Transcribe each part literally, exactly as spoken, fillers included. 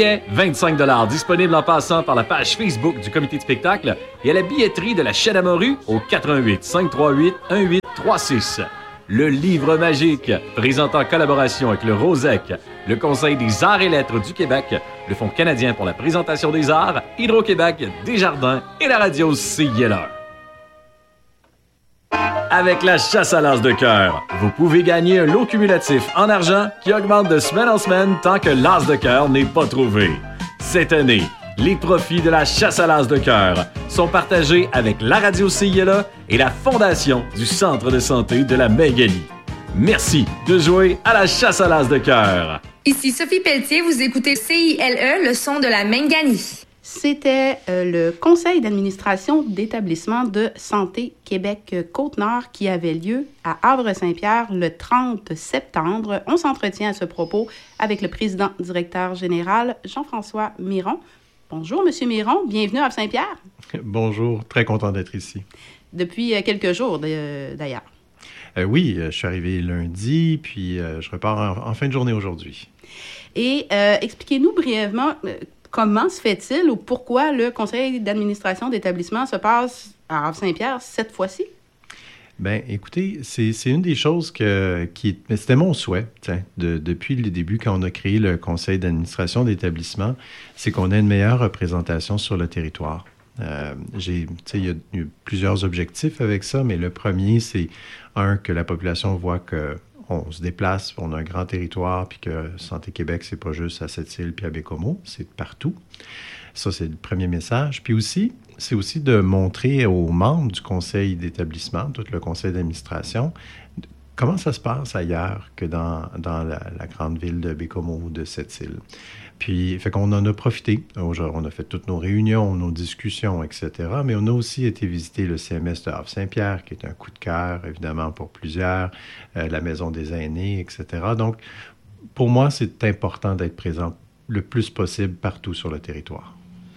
Billets, vingt-cinq dollars, disponible en passant par la page Facebook du comité de spectacle et à la billetterie de la Chaîne à Morue au quatre un huit, cinq trois huit, un huit trois six. Le Livre magique, présenté en collaboration avec le Rosec, le Conseil des arts et lettres du Québec, le Fonds canadien pour la présentation des arts, Hydro-Québec, Desjardins et la radio C I L A. Avec la chasse à l'as de cœur, vous pouvez gagner un lot cumulatif en argent qui augmente de semaine en semaine tant que l'as de cœur n'est pas trouvé. Cette année, les profits de la chasse à l'as de cœur sont partagés avec la radio C I L A et la Fondation du Centre de santé de la Mingani. Merci de jouer à la chasse à l'as de cœur. Ici Sophie Pelletier, vous écoutez C I L E, le son de la Mingani. C'était euh, le conseil d'administration d'établissement de santé Québec-Côte-Nord qui avait lieu à Havre-Saint-Pierre le trente septembre. On s'entretient à ce propos avec le président directeur général Jean-François Miron. Bonjour, M. Miron. Bienvenue à Havre-Saint-Pierre. Bonjour. Très content d'être ici. Depuis euh, quelques jours, de, d'ailleurs. Euh, oui, je suis arrivé lundi, puis euh, je repars en, en fin de journée aujourd'hui. Et euh, expliquez-nous brièvement... Euh, Comment se fait-il ou pourquoi le conseil d'administration d'établissement se passe à Havre-Saint-Pierre cette fois-ci? Bien, écoutez, c'est, c'est une des choses que, qui... C'était mon souhait, tiens, de, depuis le début, quand on a créé le conseil d'administration d'établissement, c'est qu'on ait une meilleure représentation sur le territoire. Euh, j'ai, tu sais, il y a eu plusieurs objectifs avec ça, mais le premier, c'est, un, que la population voit que on se déplace, on a un grand territoire, puis que Santé Québec, c'est pas juste à Sept-Îles puis à Bécomo, c'est partout. Ça, c'est le premier message. Puis aussi, c'est aussi de montrer aux membres du conseil d'établissement, tout le conseil d'administration, comment ça se passe ailleurs que dans, dans la, la grande ville de Bécomo ou de Sept-Îles. Puis, fait qu'on en a profité. On a fait toutes nos réunions, nos discussions, et cetera. Mais on a aussi été visiter le C M S de Havre-Saint-Pierre, qui est un coup de cœur, évidemment, pour plusieurs, euh, la Maison des aînés, et cetera. Donc, pour moi, c'est important d'être présent le plus possible partout sur le territoire.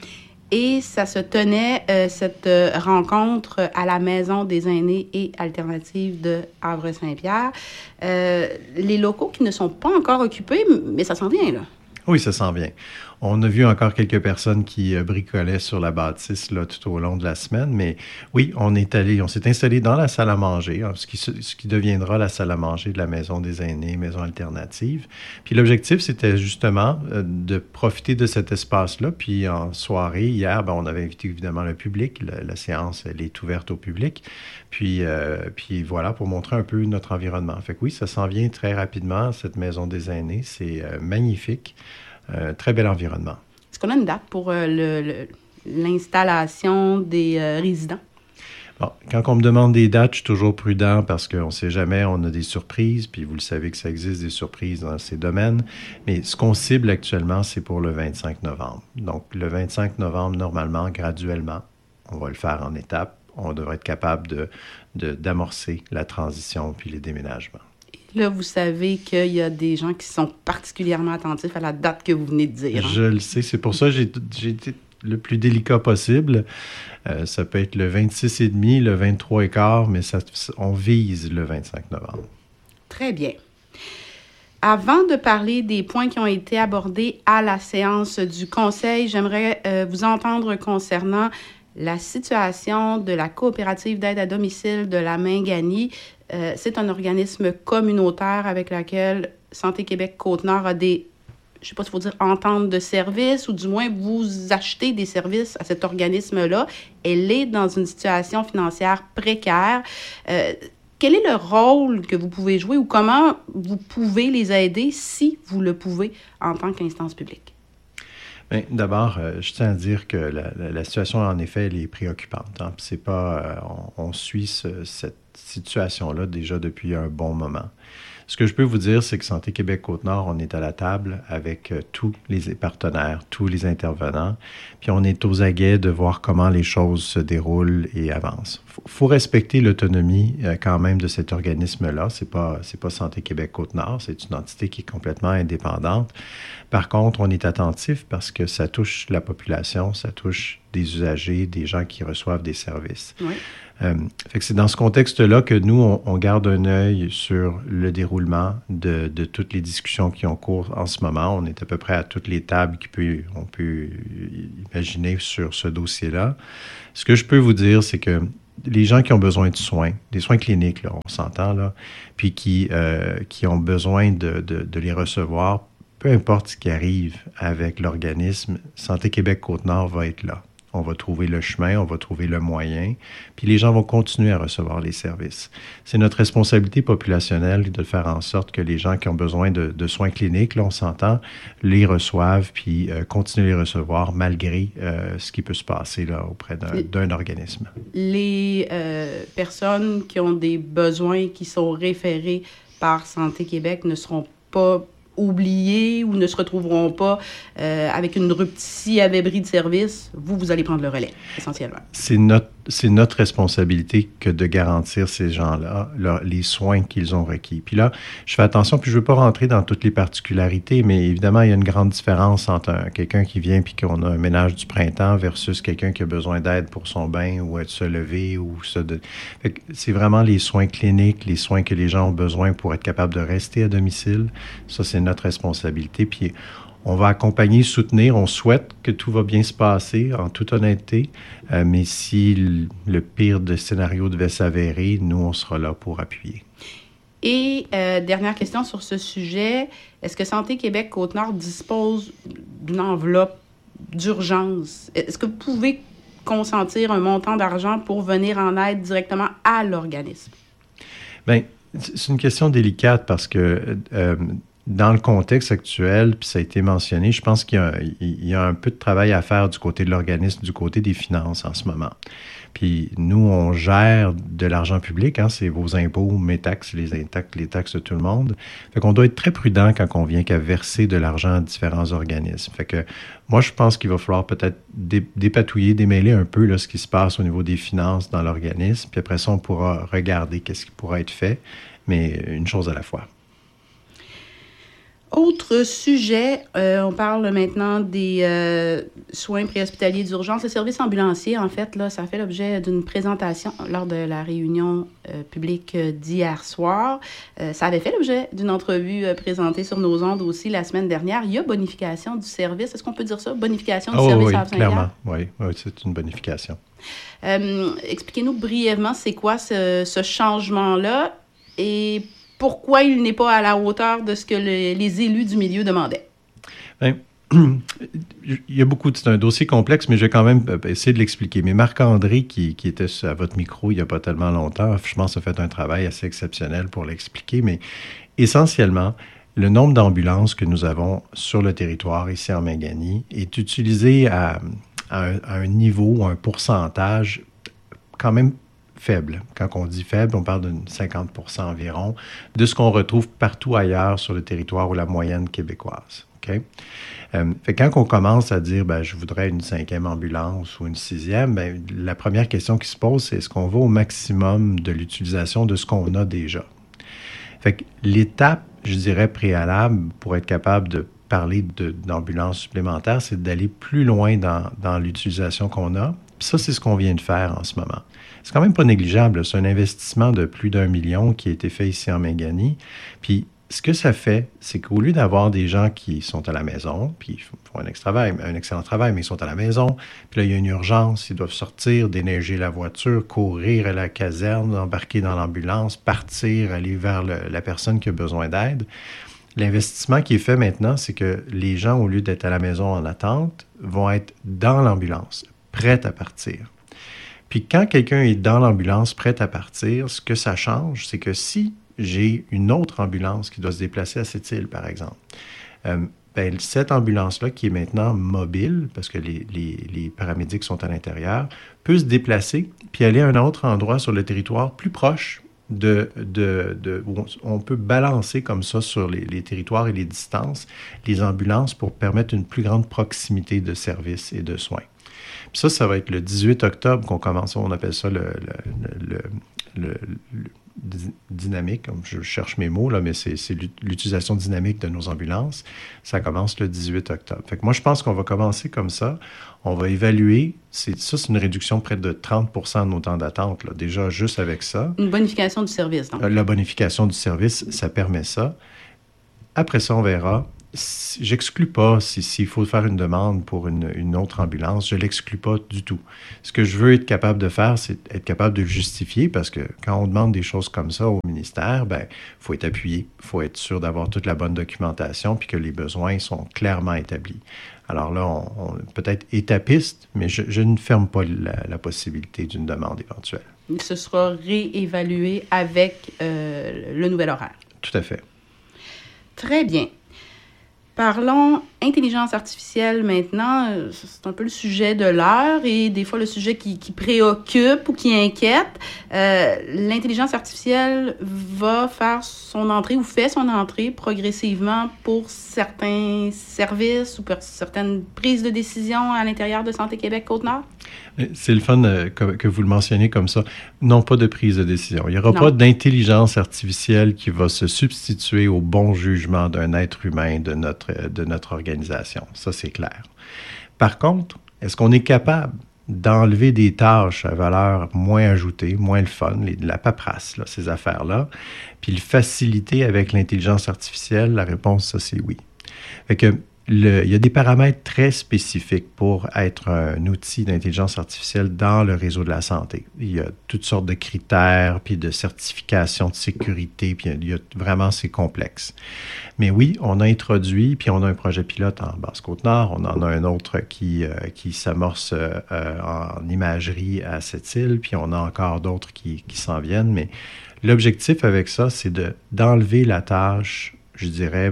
Et ça se tenait, euh, cette euh, rencontre à la Maison des aînés et alternatives de Havre-Saint-Pierre. Euh, les locaux qui ne sont pas encore occupés, mais ça s'en vient, là. Oui, ça s'en vient. On a vu encore quelques personnes qui euh, bricolaient sur la bâtisse là, tout au long de la semaine, mais oui, on est allé, on s'est installé dans la salle à manger, hein, ce, qui, ce qui deviendra la salle à manger de la Maison des aînés, Maison alternative. Puis l'objectif, c'était justement euh, de profiter de cet espace-là. Puis en soirée, hier, ben, on avait invité évidemment le public. La, la séance, elle est ouverte au public. Puis, euh, puis voilà, pour montrer un peu notre environnement. Fait que oui, ça s'en vient très rapidement, cette Maison des aînés. C'est euh, magnifique. Euh, très bel environnement. Est-ce qu'on a une date pour euh, le, le, l'installation des euh, résidents? Bon, quand on me demande des dates, je suis toujours prudent parce qu'on ne sait jamais, on a des surprises, puis vous le savez que ça existe des surprises dans ces domaines. Mais ce qu'on cible actuellement, c'est pour le vingt-cinq novembre. Donc, le vingt-cinq novembre, normalement, graduellement, on va le faire en étapes. On devrait être capable de, de, d'amorcer la transition puis les déménagements. Là, vous savez qu'il y a des gens qui sont particulièrement attentifs à la date que vous venez de dire. Hein? Je le sais. C'est pour ça que j'ai, j'ai été le plus délicat possible. Euh, ça peut être le vingt-six et demi, le vingt-trois et quart, mais ça, on vise le vingt-cinq novembre. Très bien. Avant de parler des points qui ont été abordés à la séance du Conseil, j'aimerais euh, vous entendre concernant la situation de la coopérative d'aide à domicile de la Mingani. Euh, c'est un organisme communautaire avec lequel Santé Québec Côte-Nord a des, je ne sais pas s'il faut dire entente de service, ou du moins vous achetez des services à cet organisme-là. Elle est dans une situation financière précaire. Euh, quel est le rôle que vous pouvez jouer ou comment vous pouvez les aider si vous le pouvez en tant qu'instance publique? Bien, d'abord, euh, je tiens à dire que la, la, la situation, en effet, elle est préoccupante. Hein. C'est pas, euh, on, on suit ce, cette situation-là déjà depuis un bon moment. Ce que je peux vous dire, c'est que Santé Québec Côte-Nord, on est à la table avec euh, tous les partenaires, tous les intervenants, puis on est aux aguets de voir comment les choses se déroulent et avancent. Il faut, faut respecter l'autonomie euh, quand même de cet organisme-là. C'est pas, c'est pas Santé Québec Côte-Nord, c'est une entité qui est complètement indépendante. Par contre, on est attentif parce que ça touche la population, ça touche des usagers, des gens qui reçoivent des services. Oui. Euh, fait que c'est dans ce contexte-là que nous, on, on garde un œil sur le déroulement de, de toutes les discussions qui ont cours en ce moment. On est à peu près à toutes les tables qu'on peut, on peut imaginer sur ce dossier-là. Ce que je peux vous dire, c'est que les gens qui ont besoin de soins, des soins cliniques, là, on s'entend, là, puis qui, euh, qui ont besoin de, de, de les recevoir, peu importe ce qui arrive avec l'organisme, Santé Québec Côte-Nord va être là. On va trouver le chemin, on va trouver le moyen, puis les gens vont continuer à recevoir les services. C'est notre responsabilité populationnelle de faire en sorte que les gens qui ont besoin de, de soins cliniques, là, on s'entend, les reçoivent, puis euh, continuer à les recevoir malgré euh, ce qui peut se passer là, auprès d'un, d'un organisme. Les euh, personnes qui ont des besoins qui sont référés par Santé Québec ne seront pas oubliés ou ne se retrouveront pas euh, avec une rupture. S'il y avait bris de service, vous, vous allez prendre le relais, essentiellement. C'est notre, c'est notre responsabilité que de garantir ces gens-là leur, les soins qu'ils ont requis. Puis là, je fais attention, puis je ne veux pas rentrer dans toutes les particularités, mais évidemment, il y a une grande différence entre un, quelqu'un qui vient puis qu'on a un ménage du printemps versus quelqu'un qui a besoin d'aide pour son bain ou être se lever ou se... De... Fait que c'est vraiment les soins cliniques, les soins que les gens ont besoin pour être capables de rester à domicile. Ça, c'est notre responsabilité. Puis on va accompagner, soutenir. On souhaite que tout va bien se passer, en toute honnêteté. Euh, mais si le, le pire des scénarios devait s'avérer, nous, on sera là pour appuyer. Et euh, dernière question sur ce sujet. Est-ce que Santé Québec Côte-Nord dispose d'une enveloppe d'urgence? Est-ce que vous pouvez consentir un montant d'argent pour venir en aide directement à l'organisme? Bien, c'est une question délicate parce que... Euh, Dans le contexte actuel, puis ça a été mentionné, je pense qu'il y a, il y a un peu de travail à faire du côté de l'organisme, du côté des finances en ce moment. Puis nous, on gère de l'argent public, hein, c'est vos impôts, mes taxes, les taxes, les taxes de tout le monde. Fait qu'on doit être très prudent quand on vient qu'à verser de l'argent à différents organismes. Fait que moi, je pense qu'il va falloir peut-être dé- dépatouiller, démêler un peu là, ce qui se passe au niveau des finances dans l'organisme. Puis après ça, on pourra regarder qu'est-ce qui pourra être fait, mais une chose à la fois. Autre sujet, euh, on parle maintenant des euh, soins préhospitaliers d'urgence. Le service ambulancier, en fait, là, ça fait l'objet d'une présentation lors de la réunion euh, publique d'hier soir. Euh, ça avait fait l'objet d'une entrevue euh, présentée sur nos ondes aussi la semaine dernière. Il y a bonification du service. Est-ce qu'on peut dire ça? Bonification du oh, service oui, à Saint-Pierre? clairement. Oui, oui, c'est une bonification. Euh, expliquez-nous brièvement c'est quoi ce, ce changement-là et pourquoi il n'est pas à la hauteur de ce que le, les élus du milieu demandaient? Bien, il y a beaucoup, c'est un dossier complexe, mais je vais quand même essayer de l'expliquer. Mais Marc-André, qui, qui était à votre micro il n'y a pas tellement longtemps, je pense a fait un travail assez exceptionnel pour l'expliquer, mais essentiellement, le nombre d'ambulances que nous avons sur le territoire ici en Mingani est utilisé à, à, un, à un niveau, un pourcentage quand même faible. Quand on dit faible, on parle de cinquante pour cent environ de ce qu'on retrouve partout ailleurs sur le territoire ou la moyenne québécoise. Okay? Euh, fait quand on commence à dire ben, « je voudrais une cinquième ambulance ou une sixième ben, », la première question qui se pose, c'est est-ce qu'on va au maximum de l'utilisation de ce qu'on a déjà? Fait que l'étape, je dirais, préalable pour être capable de parler de, d'ambulance supplémentaire, c'est d'aller plus loin dans, dans l'utilisation qu'on a. Puis ça, c'est ce qu'on vient de faire en ce moment. C'est quand même pas négligeable. C'est un investissement de plus d'un million qui a été fait ici en Mingani. Puis ce que ça fait, c'est qu'au lieu d'avoir des gens qui sont à la maison, puis ils font un, extra travail, un excellent travail, mais ils sont à la maison, puis là, il y a une urgence, ils doivent sortir, déneiger la voiture, courir à la caserne, embarquer dans l'ambulance, partir, aller vers le, la personne qui a besoin d'aide. L'investissement qui est fait maintenant, c'est que les gens, au lieu d'être à la maison en attente, vont être dans l'ambulance, prêts à partir. Puis quand quelqu'un est dans l'ambulance, prêt à partir, ce que ça change, c'est que si j'ai une autre ambulance qui doit se déplacer à cette île, par exemple, euh, ben, cette ambulance-là, qui est maintenant mobile, parce que les, les, les paramédics sont à l'intérieur, peut se déplacer puis aller à un autre endroit sur le territoire plus proche de... de, de où on, on peut balancer comme ça sur les, les territoires et les distances, les ambulances pour permettre une plus grande proximité de services et de soins. Puis ça, ça va être le dix-huit octobre qu'on commence, on appelle ça le, le, le, le, le d- dynamique, je cherche mes mots, là, mais c'est, c'est l'utilisation dynamique de nos ambulances. Ça commence le dix-huit octobre. Fait que moi, je pense qu'on va commencer comme ça. On va évaluer. C'est, ça, c'est une réduction de près de trente pour cent de nos temps d'attente, là, déjà juste avec ça. Une bonification du service, donc. La bonification du service, ça permet ça. Après ça, on verra. J'exclus pas si, s'il faut faire une demande pour une, une autre ambulance, je l'exclus pas du tout. Ce que je veux être capable de faire, c'est être capable de le justifier parce que quand on demande des choses comme ça au ministère, ben, faut être appuyé, faut être sûr d'avoir toute la bonne documentation puis que les besoins sont clairement établis. Alors là, on, on peut-être étapiste, mais je, je ne ferme pas la, la possibilité d'une demande éventuelle. Ce sera réévalué avec euh, le nouvel horaire. Tout à fait. Très bien. Parlons intelligence artificielle maintenant. C'est un peu le sujet de l'heure et des fois le sujet qui, qui préoccupe ou qui inquiète. Euh, l'intelligence artificielle va faire son entrée ou fait son entrée progressivement pour certains services ou pour certaines prises de décision à l'intérieur de Santé Québec Côte-Nord? C'est le fun euh, que, que vous le mentionnez comme ça. Non, pas de prise de décision. Il n'y aura Non. pas d'intelligence artificielle qui va se substituer au bon jugement d'un être humain de notre, de notre organisation. Ça, c'est clair. Par contre, est-ce qu'on est capable d'enlever des tâches à valeur moins ajoutée, moins le fun, les, la paperasse, là, ces affaires-là, puis le faciliter avec l'intelligence artificielle? La réponse, ça, c'est oui. Fait que Le, il y a des paramètres très spécifiques pour être un outil d'intelligence artificielle dans le réseau de la santé. Il y a toutes sortes de critères, puis de certifications de sécurité, puis il y a vraiment, c'est complexe. Mais oui, on a introduit, puis on a un projet pilote en Basse-Côte-Nord, on en a un autre qui, euh, qui s'amorce euh, en imagerie à Sept-Îles, puis on a encore d'autres qui, qui s'en viennent. Mais l'objectif avec ça, c'est de, d'enlever la tâche, je dirais,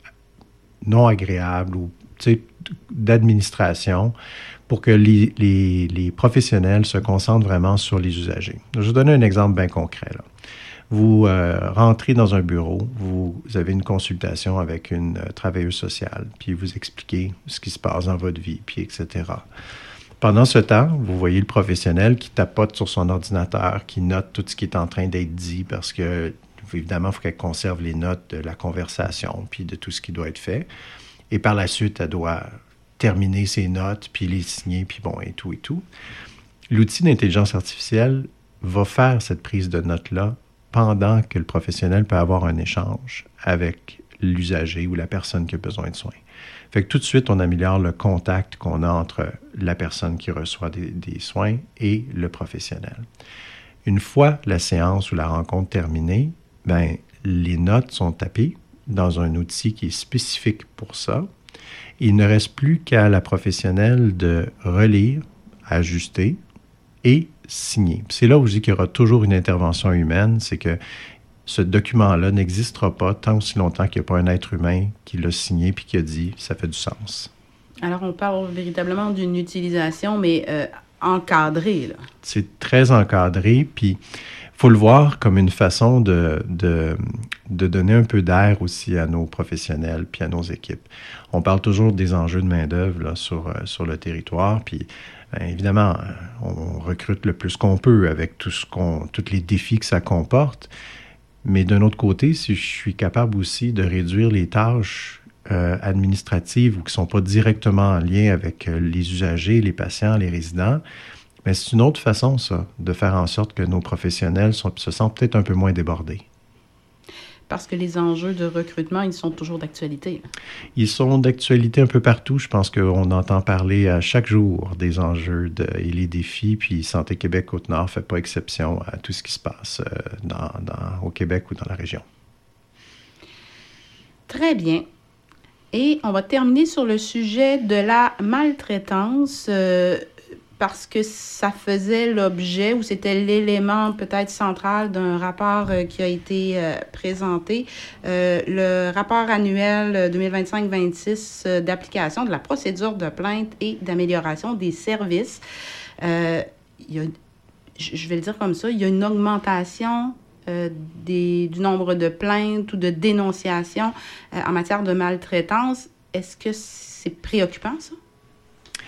non agréable ou d'administration pour que les, les, les professionnels se concentrent vraiment sur les usagers. Je vais vous donner un exemple bien concret, là. Vous euh, rentrez dans un bureau, vous avez une consultation avec une euh, travailleuse sociale, puis vous expliquez ce qui se passe dans votre vie, puis et cetera. Pendant ce temps, vous voyez le professionnel qui tapote sur son ordinateur, qui note tout ce qui est en train d'être dit parce que évidemment, il faut qu'elle conserve les notes de la conversation puis de tout ce qui doit être fait. Et par la suite, elle doit terminer ses notes puis les signer puis bon, et tout et tout. L'outil d'intelligence artificielle va faire cette prise de notes-là pendant que le professionnel peut avoir un échange avec l'usager ou la personne qui a besoin de soins. Fait que tout de suite, on améliore le contact qu'on a entre la personne qui reçoit des, des soins et le professionnel. Une fois la séance ou la rencontre terminée, ben, les notes sont tapées dans un outil qui est spécifique pour ça. Il ne reste plus qu'à la professionnelle de relire, ajuster et signer. C'est là où je dis qu'il y aura toujours une intervention humaine, c'est que ce document-là n'existera pas tant aussi longtemps qu'il n'y a pas un être humain qui l'a signé puis qui a dit « ça fait du sens ». Alors, on parle véritablement d'une utilisation, mais euh, encadrée, là. C'est très encadré, puis il faut le voir comme une façon de, de, de donner un peu d'air aussi à nos professionnels puis à nos équipes. On parle toujours des enjeux de main-d'œuvre là, sur, sur le territoire, puis bien, évidemment, on recrute le plus qu'on peut avec tout ce qu'on, tous les défis que ça comporte. Mais d'un autre côté, si je suis capable aussi de réduire les tâches euh, administratives ou qui ne sont pas directement en lien avec euh, les usagers, les patients, les résidents, mais c'est une autre façon, ça, de faire en sorte que nos professionnels sont, se sentent peut-être un peu moins débordés. Parce que les enjeux de recrutement, ils sont toujours d'actualité. Ils sont d'actualité un peu partout. Je pense qu'on entend parler à chaque jour des enjeux de, et les défis. Puis Santé Québec Côte-Nord ne fait pas exception à tout ce qui se passe dans, dans, au Québec ou dans la région. Très bien. Et on va terminer sur le sujet de la maltraitance. Euh, parce que ça faisait l'objet ou c'était l'élément peut-être central d'un rapport euh, qui a été euh, présenté, euh, le rapport annuel deux mille vingt-cinq vingt-six euh, d'application de la procédure de plainte et d'amélioration des services. Euh, il y a, je vais le dire comme ça, il y a une augmentation euh, des, du nombre de plaintes ou de dénonciations euh, en matière de maltraitance. Est-ce que c'est préoccupant, ça?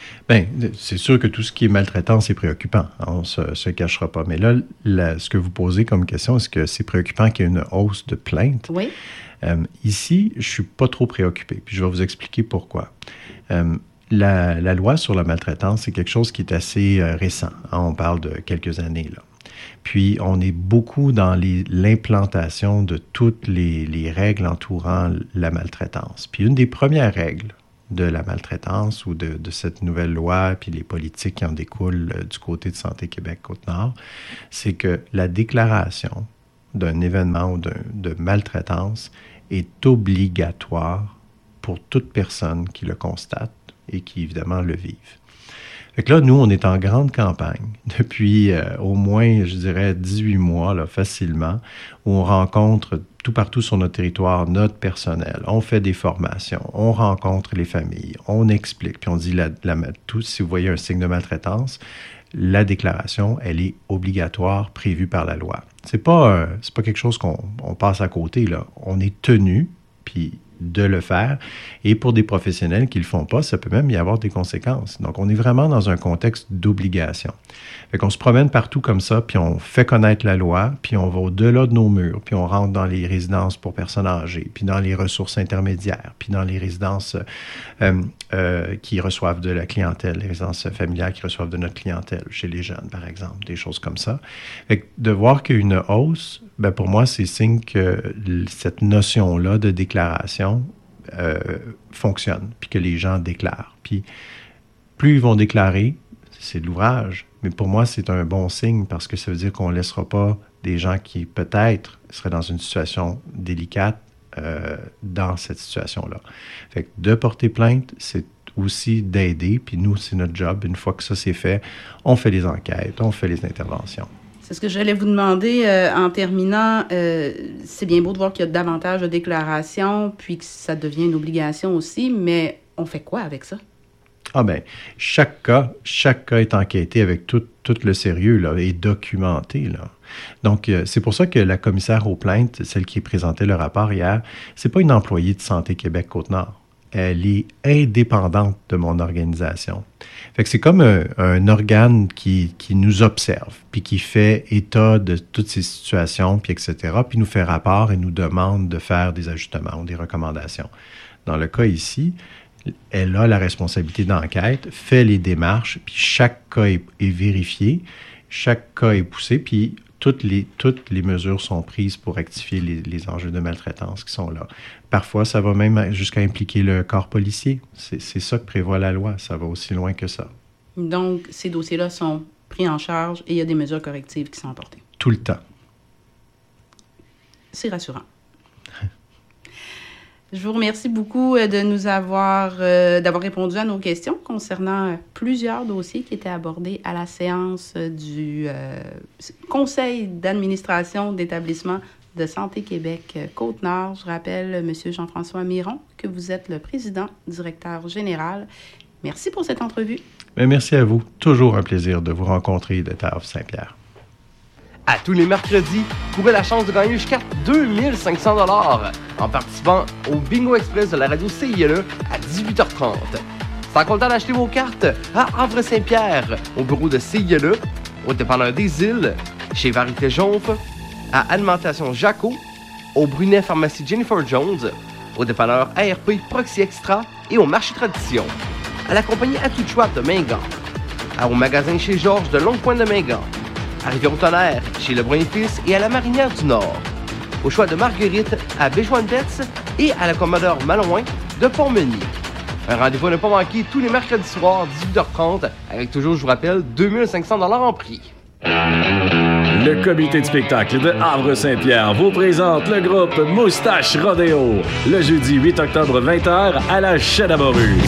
Bien, c'est sûr que tout ce qui est maltraitance, c'est préoccupant. On ne se, se cachera pas. Mais là, la, ce que vous posez comme question, est-ce que c'est préoccupant qu'il y ait une hausse de plaintes? Oui. Euh, ici, je ne suis pas trop préoccupé. Puis je vais vous expliquer pourquoi. Euh, la, la loi sur la maltraitance, c'est quelque chose qui est assez euh, récent. Hein, on parle de quelques années, là. Puis, on est beaucoup dans les, l'implantation de toutes les, les règles entourant la maltraitance. Puis, une des premières règles de la maltraitance ou de, de cette nouvelle loi, puis les politiques qui en découlent euh, du côté de Santé Québec Côte-Nord, c'est que la déclaration d'un événement ou d'un, de maltraitance est obligatoire pour toute personne qui le constate et qui, évidemment, le vive. Fait que là, nous, on est en grande campagne depuis euh, au moins, je dirais, dix-huit mois, là, facilement, où on rencontre tout partout sur notre territoire notre personnel. On fait des formations, on rencontre les familles, on explique, puis on dit, la, la, tout, si vous voyez un signe de maltraitance, la déclaration, elle est obligatoire, prévue par la loi. C'est pas, euh, c'est pas quelque chose qu'on on passe à côté, là. On est tenu, puis de le faire. Et pour des professionnels qui ne le font pas, ça peut même y avoir des conséquences. Donc, on est vraiment dans un contexte d'obligation. Fait qu'on se promène partout comme ça, puis on fait connaître la loi, puis on va au-delà de nos murs, puis on rentre dans les résidences pour personnes âgées, puis dans les ressources intermédiaires, puis dans les résidences euh, euh, qui reçoivent de la clientèle, les résidences familiales qui reçoivent de notre clientèle, chez les jeunes, par exemple, des choses comme ça. Fait que de voir qu'il y a une hausse, ben pour moi, c'est signe que cette notion-là de déclaration euh, fonctionne, puis que les gens déclarent. Puis plus ils vont déclarer, c'est de l'ouvrage, mais pour moi, c'est un bon signe parce que ça veut dire qu'on ne laissera pas des gens qui, peut-être, seraient dans une situation délicate euh, dans cette situation-là. Fait que de porter plainte, c'est aussi d'aider, puis nous, c'est notre job. Une fois que ça c'est fait, on fait les enquêtes, on fait les interventions. C'est ce que j'allais vous demander euh, en terminant. Euh, c'est bien beau de voir qu'il y a davantage de déclarations, puis que ça devient une obligation aussi, mais on fait quoi avec ça? Ah bien, chaque cas, chaque cas est enquêté avec tout, tout le sérieux là, et documenté. Là. Donc, euh, c'est pour ça que la commissaire aux plaintes, celle qui présentait le rapport hier, c'est pas une employée de Santé Québec Côte-Nord. Elle est indépendante de mon organisation. Fait que c'est comme un, un organe qui, qui nous observe, puis qui fait état de toutes ces situations, puis et cetera, puis nous fait rapport et nous demande de faire des ajustements ou des recommandations. Dans le cas ici, elle a la responsabilité d'enquête, fait les démarches, puis chaque cas est, est vérifié, chaque cas est poussé, puis toutes les, toutes les mesures sont prises pour rectifier les, les enjeux de maltraitance qui sont là. Parfois, ça va même jusqu'à impliquer le corps policier. C'est, c'est ça que prévoit la loi. Ça va aussi loin que ça. Donc, ces dossiers-là sont pris en charge et il y a des mesures correctives qui sont apportées. Tout le temps. C'est rassurant. Je vous remercie beaucoup de nous avoir, euh, d'avoir répondu à nos questions concernant plusieurs dossiers qui étaient abordés à la séance du euh, Conseil d'administration d'établissement de Santé Québec Côte-Nord. Je rappelle, M. Jean-François Miron, que vous êtes le président, directeur général. Merci pour cette entrevue. Bien, merci à vous. Toujours un plaisir de vous rencontrer et d'être à Havre-Saint-Pierre. À tous les mercredis, courez la chance de gagner jusqu'à deux mille cinq cents dollars en participant au Bingo Express de la radio C I L E à dix-huit heures trente. C'est encore le temps d'acheter vos cartes à Havre-Saint-Pierre, au bureau de C I L E, au dépanneur des Îles, chez Varité Jonf, à Alimentation Jaco, au Brunet Pharmacie Jennifer Jones, au dépanneur A R P Proxy Extra et au marché Tradition, à la compagnie Atouchouat de Mingan, au magasin chez Georges de Longue-Pointe de Mingan, à Rivière-au-Tonnerre, chez Lebrun et Fils et à la Marinière du Nord, au choix de Marguerite à Béjoine-Betts et à la Commodore Malouin de Pont-Meunier. Un rendez-vous à ne pas manquer tous les mercredis soirs, dix-huit heures trente, avec toujours, je vous rappelle, deux mille cinq cents dollars en prix. Le comité de spectacle de Havre-Saint-Pierre vous présente le groupe Moustache Rodéo le jeudi huit octobre vingt heures à la Chaîne à Morue.